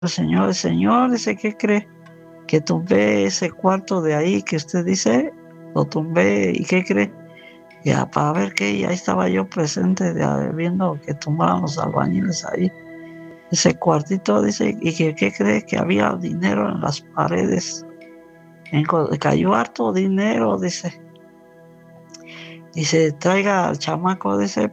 Señor, dice, ¿qué cree? Que tumbé ese cuarto de ahí que usted dice, lo tumbé, ¿y qué cree? Ya, para ver qué, y ahí estaba yo presente, viendo que tumbaban los albañiles ahí, ese cuartito, dice, y que, ¿qué cree? Que había dinero en las paredes, cayó harto dinero, dice, traiga al chamaco, dice,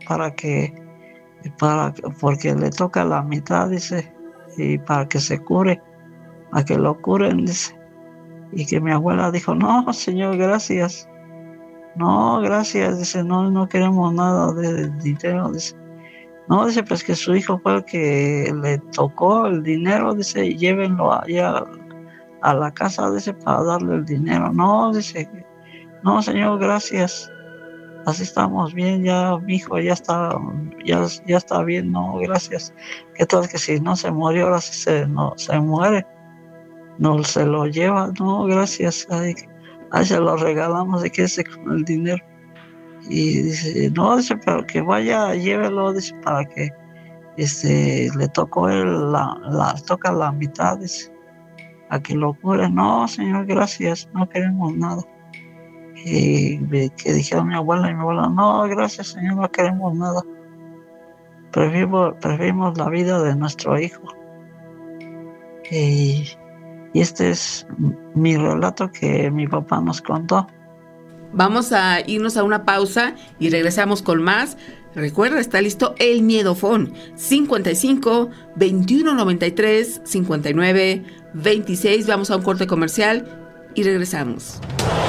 porque le toca la mitad, dice, y para que se cure, para que lo curen, dice. Y que mi abuela dijo, no, señor, gracias. No, gracias, dice, no, no queremos nada de dinero, dice. No, dice, pues que su hijo fue el que le tocó el dinero, dice, y llévenlo allá a la casa, dice, para darle el dinero. No, dice, no, señor, gracias. Así estamos bien, ya mi hijo ya está bien, no, gracias. ¿Qué tal que si no se murió, ahora sí no, se muere? No se lo lleva, no, gracias. Ahí se lo regalamos de que ese con el dinero. Y dice, no, dice, pero que vaya, llévelo, dice, para que le tocó toca la mitad, dice, a que lo cure. No, señor, gracias, no queremos nada. Y que dijeron mi abuela y mi abuela, no, gracias, señor, no queremos nada. Preferimos la vida de nuestro hijo. Y este es mi relato que mi papá nos contó. Vamos a irnos a una pausa y regresamos con más. Recuerda, está listo el Miedofón 55 21 93 59 26. Vamos a un corte comercial y regresamos.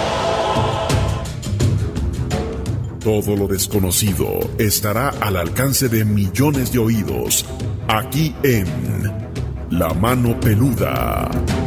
Todo lo desconocido estará al alcance de millones de oídos, aquí en La Mano Peluda.